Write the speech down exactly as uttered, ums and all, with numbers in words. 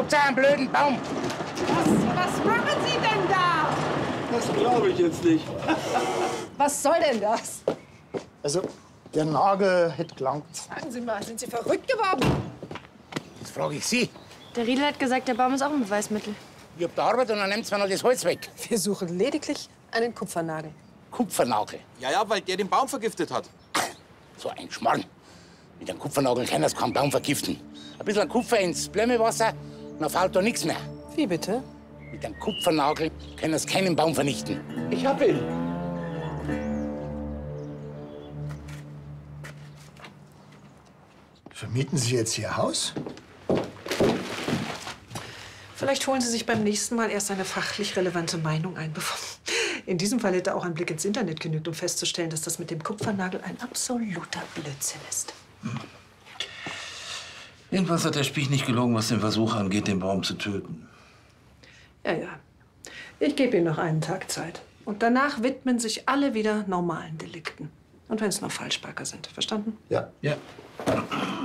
Schlagt einen blöden Baum. Was, was machen Sie denn da? Das glaube ich jetzt nicht. Was soll denn das? Also, der Nagel hätte gelangt. Sagen Sie mal, sind Sie verrückt geworden? Das frage ich Sie. Der Riedel hat gesagt, der Baum ist auch ein Beweismittel. Ich hab da Arbeit und dann nimmt mir noch das Holz weg. Wir suchen lediglich einen Kupfernagel. Kupfernagel. Ja, ja, weil der den Baum vergiftet hat. So ein Schmarrn. Mit einem Kupfernagel kann das keinen Baum vergiften. Ein bisschen Kupfer ins Blömewasser, dann fällt da nichts mehr. Wie bitte? Mit einem Kupfernagel kann das keinen Baum vernichten. Ich hab ihn. Vermieten Sie jetzt Ihr Haus? Vielleicht holen Sie sich beim nächsten Mal erst eine fachlich relevante Meinung ein. Bevor In diesem Fall hätte auch ein Blick ins Internet genügt, um festzustellen, dass das mit dem Kupfernagel ein absoluter Blödsinn ist. Jedenfalls hat der Spiech nicht gelogen, was den Versuch angeht, den Baum zu töten. Ja, ja. Ich gebe Ihnen noch einen Tag Zeit. Und danach widmen sich alle wieder normalen Delikten. Und wenn es nur Falschparker sind. Verstanden? Ja. Ja.